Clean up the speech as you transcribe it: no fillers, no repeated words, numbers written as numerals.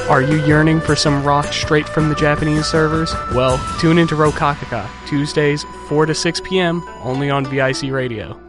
Are you yearning for some rock straight from the Japanese servers? Well, tune into Rokakaka, Tuesdays 4 to 6 p.m., only on VIC Radio.